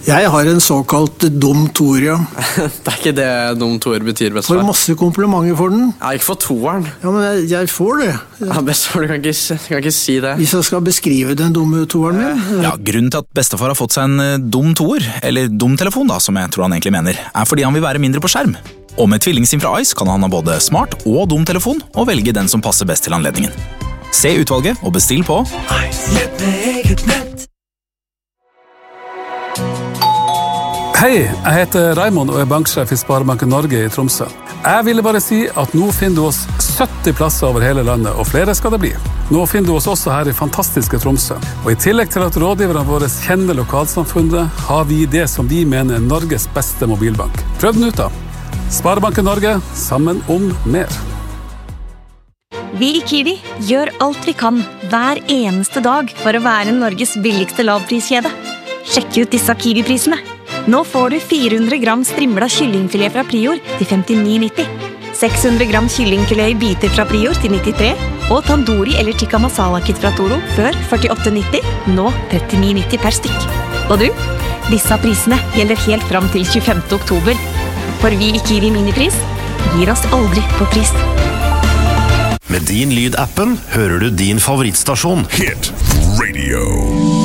Jeg har en såkalt dum toer, ja. Det ikke det dum toer betyr, bestefar. Får masse komplimenter for den. Ja, ikke for toeren. Ja, men jeg får det. Ja, bestefar, du kan ikke si det. Hvis jeg skal beskrive den dumme toeren min. Ja, grunnen til at bestefar har fått seg en dum toer, eller dum telefon da, som jeg tror han egentlig mener, fordi han vil være mindre på skjerm. Og med tvillingsim fra Ice kan han ha både smart og dum telefon, og velge den som passer best til anledningen. Se utvalget og bestill på Ice. Hei, jeg heter Raimond og er banksjef i Sparebanken Norge i Tromsø. Jeg ville bare si at nå finner du oss 70 plasser over hele landet, og flere skal det bli. Nå finner du oss også her i fantastiske Tromsø. Og i tillegg til at rådgiverne våre kjenner lokalsamfunnet, har vi det som vi mener er Norges beste mobilbank. Prøv den ut da. Sparebanken Norge, sammen om mer. Vi i Kiwi gjør alt vi kan hver eneste dag for å være Norges billigste lavpriskjede. Sjekk ut disse Kiwi-prisene. Nå får du 400 gram strimla kyllingfilet fra Prior til 59,90. 600 gram kyllingfilet i biter fra Prior til 93. Og tandoori eller tikka masala kit fra Toro før 48,90. Nå 39,90 per stykk. Og du, disse prisene gjelder helt fram til 25. oktober. For vi i Kiwi Minipris gir oss aldri på pris. Med din lyd-appen hører du din favorittstasjon. Hit!